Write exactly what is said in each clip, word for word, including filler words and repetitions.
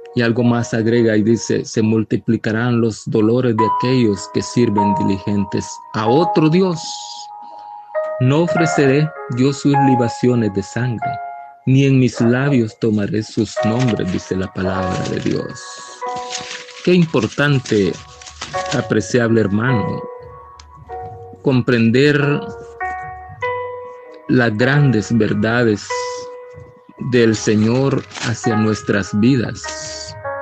Y algo más agrega y dice, se multiplicarán los dolores de aquellos que sirven diligentes a otro Dios. No ofreceré yo sus libaciones de sangre, ni en mis labios tomaré sus nombres, dice la palabra de Dios. Qué importante, apreciable hermano, comprender las grandes verdades del Señor hacia nuestras vidas.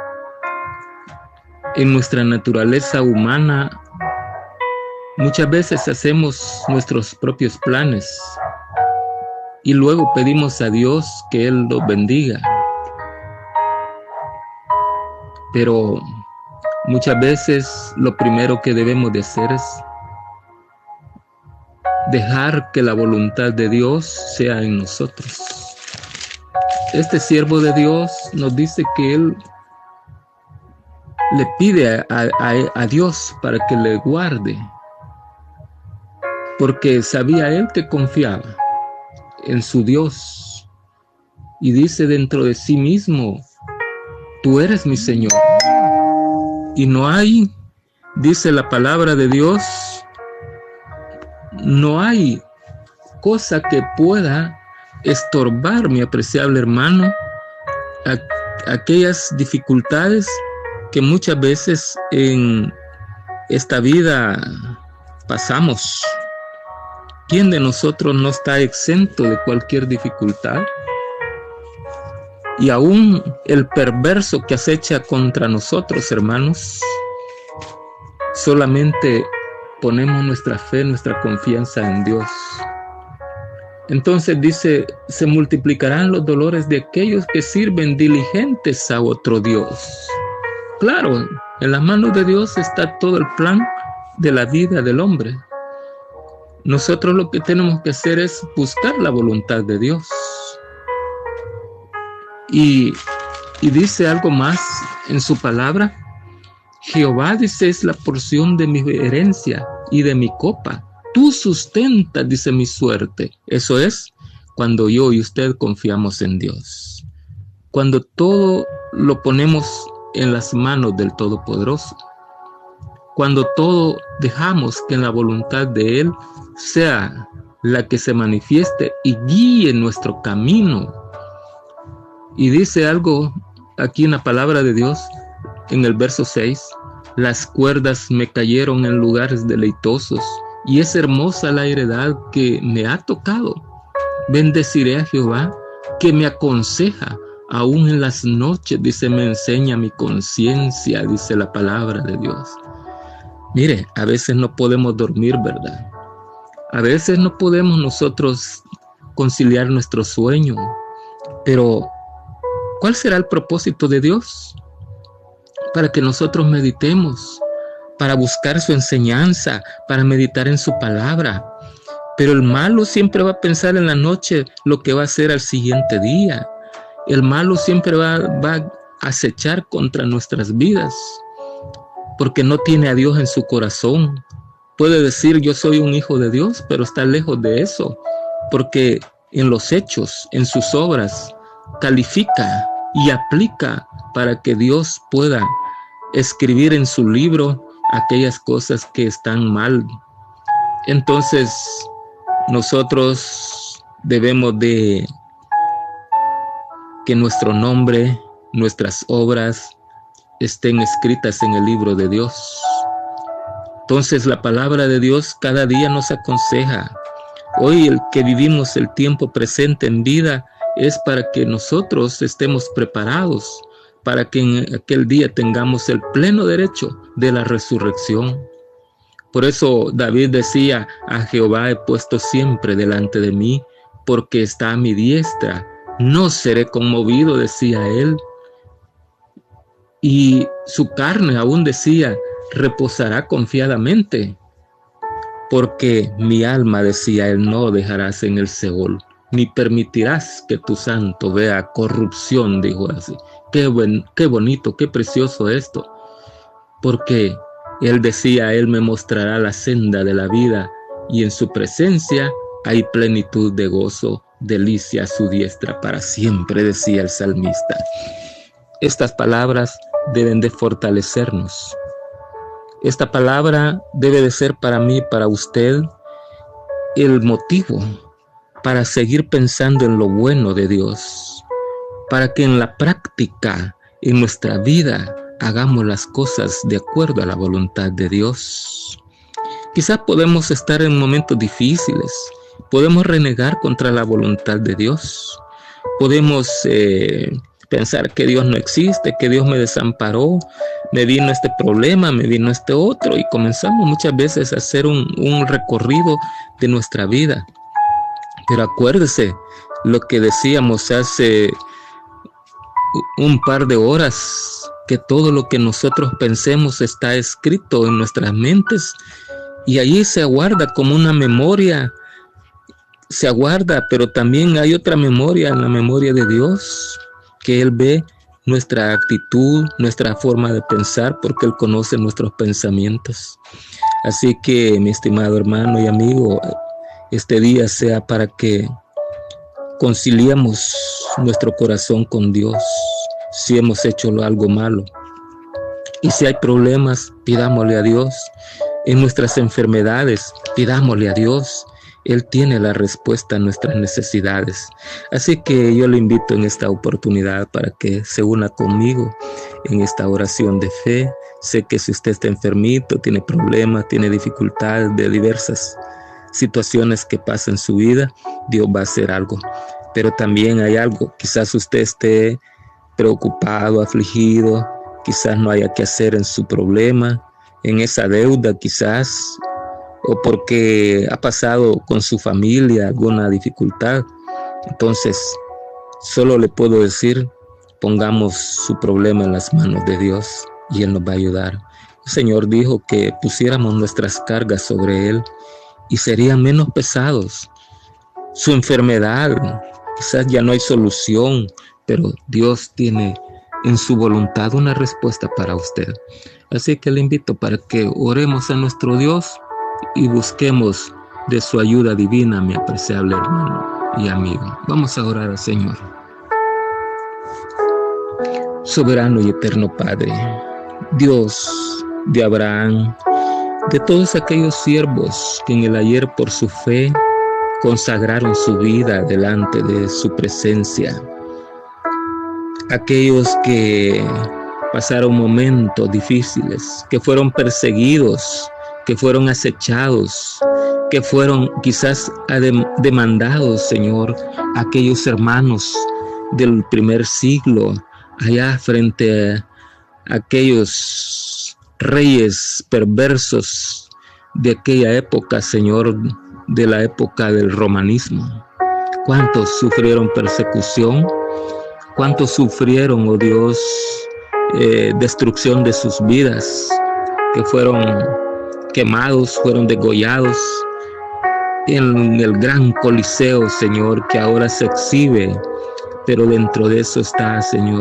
En nuestra naturaleza humana, muchas veces hacemos nuestros propios planes y luego pedimos a Dios que Él los bendiga. Pero muchas veces lo primero que debemos de hacer es dejar que la voluntad de Dios sea en nosotros. Este siervo de Dios nos dice que él le pide a, a, a Dios para que le guarde, porque sabía él que confiaba en su Dios, y dice dentro de sí mismo, tú eres mi Señor, y no hay, dice la palabra de Dios, no hay cosa que pueda estorbar, mi apreciable hermano, a, aquellas dificultades que muchas veces en esta vida pasamos. ¿Quién de nosotros no está exento de cualquier dificultad? Y aún el perverso que acecha contra nosotros, hermanos, solamente ponemos nuestra fe, nuestra confianza en Dios. Entonces dice, se multiplicarán los dolores de aquellos que sirven diligentes a otro Dios. Claro, en las manos de Dios está todo el plan de la vida del hombre. Nosotros lo que tenemos que hacer es buscar la voluntad de Dios. Y, y dice algo más en su palabra. Jehová, dice, es la porción de mi herencia y de mi copa. Tú sustentas, dice, mi suerte. Eso es cuando yo y usted confiamos en Dios. Cuando todo lo ponemos en las manos del Todopoderoso. Cuando todo dejamos que la voluntad de Él sea la que se manifieste y guíe nuestro camino. Y dice algo aquí en la palabra de Dios, en el verso seis, las cuerdas me cayeron en lugares deleitosos, y es hermosa la heredad que me ha tocado. Bendeciré a Jehová, que me aconseja, aún en las noches, dice, me enseña mi conciencia, dice la palabra de Dios. Mire, a veces no podemos dormir, ¿verdad? A veces no podemos nosotros conciliar nuestro sueño, pero ¿cuál será el propósito de Dios? Para que nosotros meditemos, para buscar su enseñanza, para meditar en su palabra. Pero el malo siempre va a pensar en la noche lo que va a hacer al siguiente día. El malo siempre va, va a acechar contra nuestras vidas, porque no tiene a Dios en su corazón. Puede decir, yo soy un hijo de Dios, pero está lejos de eso, porque en los hechos, en sus obras, califica y aplica para que Dios pueda escribir en su libro aquellas cosas que están mal. Entonces, nosotros debemos de que nuestro nombre, nuestras obras estén escritas en el libro de Dios. Entonces, la palabra de Dios cada día nos aconseja. Hoy el que vivimos el tiempo presente en vida es para que nosotros estemos preparados, para que en aquel día tengamos el pleno derecho de la resurrección. Por eso David decía, a Jehová he puesto siempre delante de mí, porque está a mi diestra. No seré conmovido, decía él. Y su carne aún decía, reposará confiadamente, porque mi alma, decía él, no dejarás en el Seol, ni permitirás que tu santo vea corrupción, dijo así. Qué, buen, qué bonito, qué precioso esto, porque él decía, él me mostrará la senda de la vida, y en su presencia hay plenitud de gozo, delicia a su diestra para siempre, decía el salmista. estas palabras deben de fortalecernos. Esta palabra debe de ser para mí, para usted, el motivo para seguir pensando en lo bueno de Dios, para que en la práctica, en nuestra vida, hagamos las cosas de acuerdo a la voluntad de Dios. Quizás podemos estar en momentos difíciles, podemos renegar contra la voluntad de Dios, podemos eh, pensar que Dios no existe, que Dios me desamparó, me vino este problema, me vino este otro, y comenzamos muchas veces a hacer un, un recorrido de nuestra vida. Pero acuérdese lo que decíamos hace un par de horas, que todo lo que nosotros pensemos está escrito en nuestras mentes y allí se aguarda como una memoria, se aguarda, pero también hay otra memoria, en la memoria de Dios, que Él ve nuestra actitud, nuestra forma de pensar, porque Él conoce nuestros pensamientos. Así que, mi estimado hermano y amigo, este día sea para que conciliemos nuestro corazón con Dios si hemos hecho algo malo. Y si hay problemas, pidámosle a Dios. En nuestras enfermedades, pidámosle a Dios. Él tiene la respuesta a nuestras necesidades. Así que yo le invito en esta oportunidad para que se una conmigo en esta oración de fe. Sé que si usted está enfermito, tiene problemas, tiene dificultades de diversas situaciones que pasan en su vida, Dios va a hacer algo. Pero también hay algo, quizás usted esté preocupado, afligido, quizás no haya que hacer en su problema, en esa deuda quizás, o porque ha pasado con su familia alguna dificultad. Entonces, solo le puedo decir, pongamos su problema en las manos de Dios y Él nos va a ayudar. El Señor dijo que pusiéramos nuestras cargas sobre Él y serían menos pesados. Su enfermedad, quizás ya no hay solución, pero Dios tiene en su voluntad una respuesta para usted. Así que le invito para que oremos a nuestro Dios y busquemos de su ayuda divina, mi apreciable hermano y amigo. Vamos a orar al Señor. Soberano y eterno Padre, Dios de Abraham, de todos aquellos siervos que en el ayer por su fe consagraron su vida delante de su presencia, aquellos que pasaron momentos difíciles, que fueron perseguidos, que fueron acechados, que fueron quizás demandados, Señor, aquellos hermanos del primer siglo, allá frente a aquellos reyes perversos de aquella época, Señor, de la época del romanismo. ¿Cuántos sufrieron persecución? ¿Cuántos sufrieron, oh Dios, eh, destrucción de sus vidas? Que fueron quemados, fueron degollados en el gran coliseo, Señor, que ahora se exhibe, pero dentro de eso está, Señor,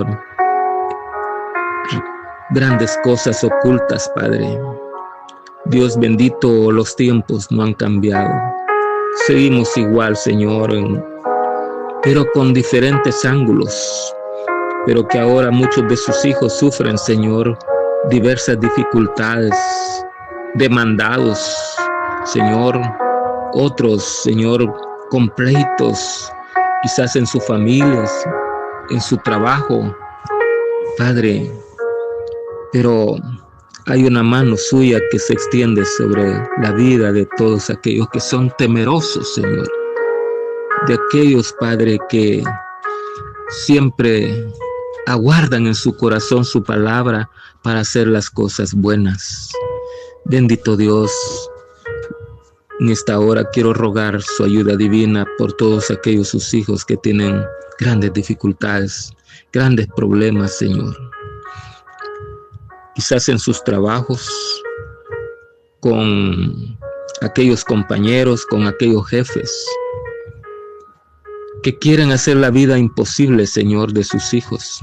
grandes cosas ocultas, Padre. Dios bendito, los tiempos no han cambiado. Seguimos igual, Señor, en, pero con diferentes ángulos. Pero que ahora muchos de sus hijos sufren, Señor, diversas dificultades, demandados, Señor. Otros, Señor, con pleitos, quizás en sus familias, en su trabajo, Padre. Pero hay una mano suya que se extiende sobre la vida de todos aquellos que son temerosos, Señor. De aquellos, Padre, que siempre aguardan en su corazón su palabra para hacer las cosas buenas. Bendito Dios, en esta hora quiero rogar su ayuda divina por todos aquellos sus hijos que tienen grandes dificultades, grandes problemas, Señor. Quizás en sus trabajos, con aquellos compañeros, con aquellos jefes, que quieren hacer la vida imposible, Señor, de sus hijos.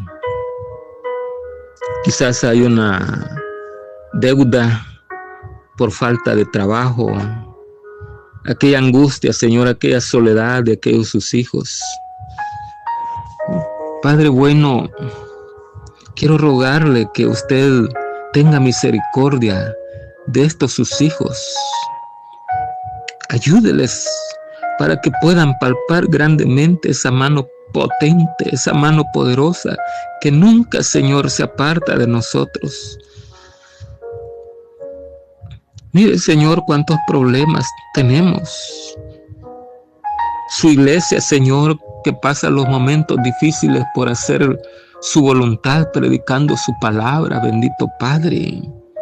Quizás hay una deuda por falta de trabajo, aquella angustia, Señor, aquella soledad de aquellos sus hijos. Padre bueno, Quiero rogarle que usted tenga misericordia de estos sus hijos. Ayúdeles para que puedan palpar grandemente esa mano potente, esa mano poderosa que nunca, Señor, se aparta de nosotros. Mire, Señor, cuántos problemas tenemos. Su iglesia, Señor, que pasa los momentos difíciles por hacer su voluntad, predicando su palabra, bendito Padre.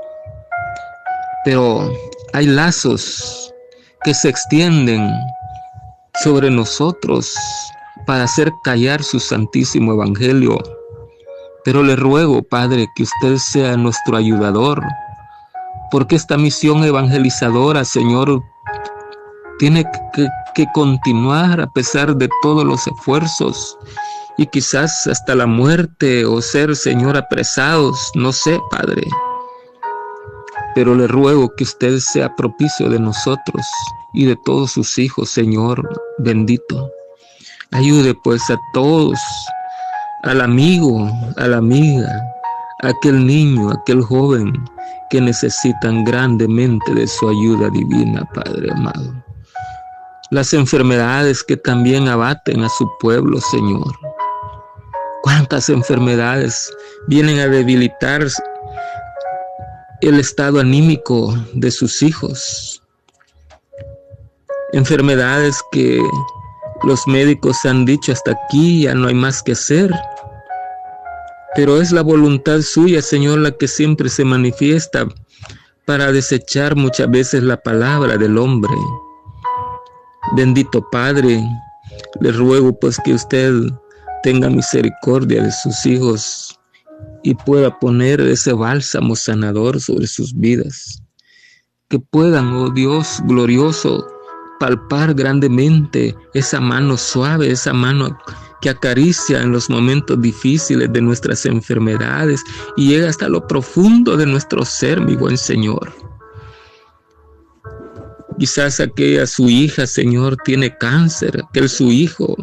Pero hay lazos que se extienden sobre nosotros para hacer callar su santísimo evangelio. Pero le ruego, Padre, que usted sea nuestro ayudador, porque esta misión evangelizadora, Señor, tiene que, que continuar a pesar de todos los esfuerzos y quizás hasta la muerte o ser, Señor, apresados, no sé, Padre. Pero le ruego que usted sea propicio de nosotros y de todos sus hijos, Señor bendito. Ayude pues a todos, al amigo, a la amiga, a aquel niño, a aquel joven que necesitan grandemente de su ayuda divina, Padre amado. Las enfermedades que también abaten a su pueblo, Señor. Cuántas enfermedades vienen a debilitar el estado anímico de sus hijos. Enfermedades que los médicos han dicho hasta aquí ya no hay más que hacer. Pero es la voluntad suya, Señor, la que siempre se manifiesta para desechar muchas veces la palabra del hombre. Bendito Padre, le ruego pues que usted tenga misericordia de sus hijos y pueda poner ese bálsamo sanador sobre sus vidas. Que puedan, oh Dios glorioso, palpar grandemente esa mano suave, esa mano que acaricia en los momentos difíciles de nuestras enfermedades y llega hasta lo profundo de nuestro ser, mi buen Señor. Quizás aquella su hija, Señor, tiene cáncer, aquel su hijo,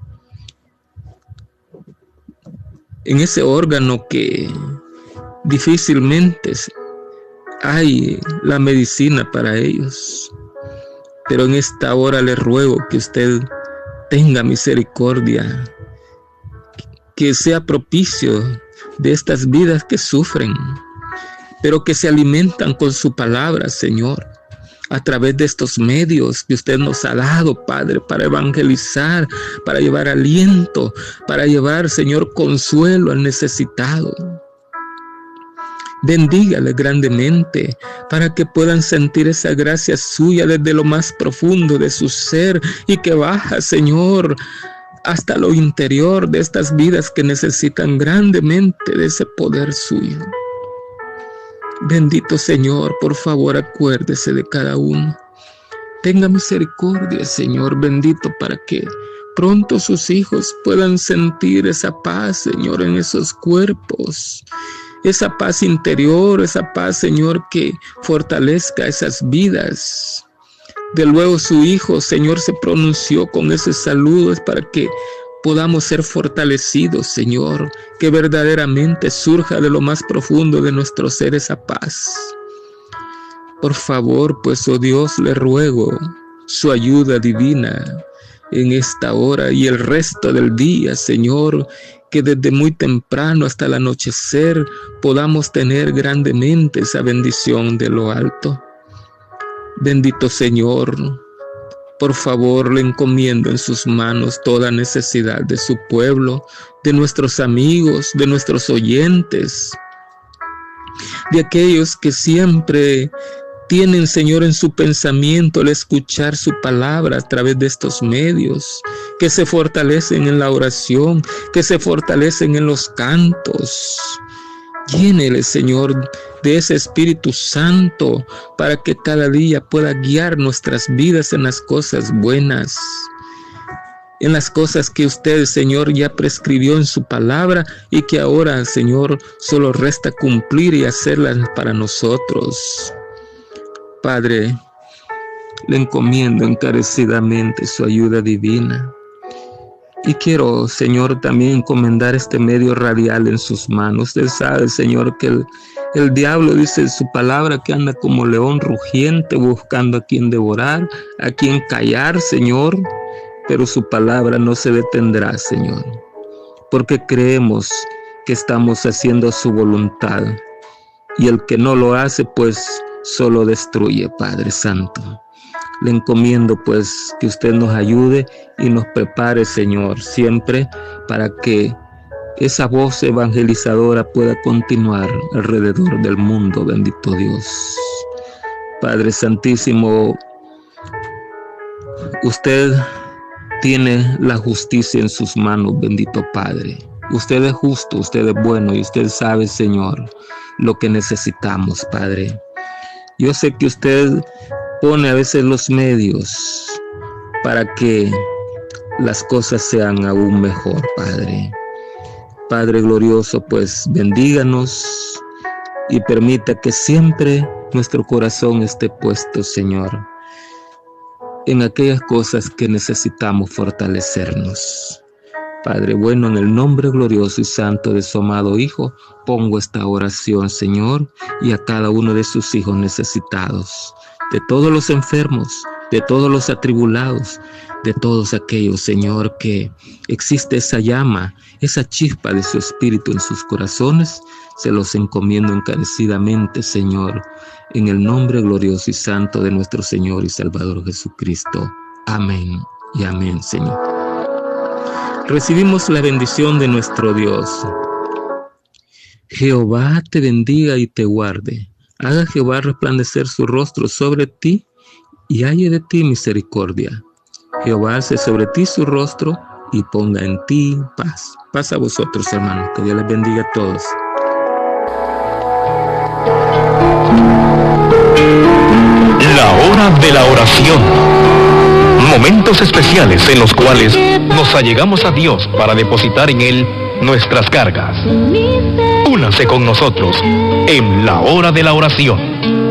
en ese órgano que difícilmente hay la medicina para ellos. Pero en esta hora le ruego que usted tenga misericordia, que sea propicio de estas vidas que sufren, pero que se alimentan con su palabra, Señor, a través de estos medios que usted nos ha dado, Padre, para evangelizar, para llevar aliento, para llevar, Señor, consuelo al necesitado. Bendígale grandemente para que puedan sentir esa gracia suya desde lo más profundo de su ser y que baja, Señor, hasta lo interior de estas vidas que necesitan grandemente de ese poder suyo. Bendito Señor, por favor acuérdese de cada uno. Tenga misericordia, Señor bendito, para que pronto sus hijos puedan sentir esa paz, Señor, en esos cuerpos. Esa paz interior, esa paz, Señor, que fortalezca esas vidas. De luego su Hijo, Señor, se pronunció con esos saludos para que podamos ser fortalecidos, Señor, que verdaderamente surja de lo más profundo de nuestro ser esa paz. Por favor, pues, oh Dios, le ruego su ayuda divina en esta hora y el resto del día, Señor, que desde muy temprano hasta el anochecer podamos tener grandemente esa bendición de lo alto. Bendito Señor, por favor le encomiendo en sus manos toda necesidad de su pueblo, de nuestros amigos, de nuestros oyentes, de aquellos que siempre tienen, Señor, en su pensamiento el escuchar su palabra a través de estos medios, que se fortalecen en la oración, que se fortalecen en los cantos. Llénele, Señor, de ese Espíritu Santo para que cada día pueda guiar nuestras vidas en las cosas buenas, en las cosas que usted, Señor, ya prescribió en su palabra y que ahora, Señor, solo resta cumplir y hacerlas para nosotros. Padre, le encomiendo encarecidamente su ayuda divina. Y quiero, Señor, también encomendar este medio radial en sus manos. Usted sabe, Señor, que el, el diablo dice en su palabra que anda como león rugiente buscando a quien devorar, a quien callar, Señor. Pero su palabra no se detendrá, Señor, porque creemos que estamos haciendo su voluntad. Y el que no lo hace, pues, solo destruye, Padre Santo. Le encomiendo pues que usted nos ayude y nos prepare, Señor, siempre para que esa voz evangelizadora pueda continuar alrededor del mundo, bendito Dios. Padre Santísimo, usted tiene la justicia en sus manos, bendito Padre. Usted es justo, usted es bueno y usted sabe, Señor, lo que necesitamos, Padre. Yo sé que usted pone a veces los medios para que las cosas sean aún mejor, Padre. Padre glorioso, pues bendíganos y permita que siempre nuestro corazón esté puesto, Señor, en aquellas cosas que necesitamos fortalecernos. Padre bueno, en el nombre glorioso y santo de su amado Hijo, pongo esta oración, Señor, y a cada uno de sus hijos necesitados, de todos los enfermos, de todos los atribulados, de todos aquellos, Señor, que existe esa llama, esa chispa de su espíritu en sus corazones, se los encomiendo encarecidamente, Señor, en el nombre glorioso y santo de nuestro Señor y Salvador Jesucristo. Amén y amén, Señor. Recibimos la bendición de nuestro Dios. Jehová te bendiga y te guarde. Haga Jehová resplandecer su rostro sobre ti y haya de ti misericordia. Jehová alce sobre ti su rostro y ponga en ti paz. Paz a vosotros, hermanos. Que Dios les bendiga a todos. La hora de la oración. Momentos especiales en los cuales nos allegamos a Dios para depositar en Él nuestras cargas. Únase con nosotros en la hora de la oración.